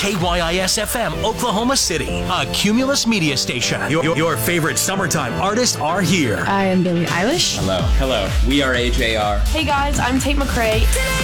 KYIS FM, Oklahoma City, a Cumulus media station. Your favorite summertime artists are here. I am Billie Eilish. Hello. We are AJR. Hey guys, I'm Tate McRae.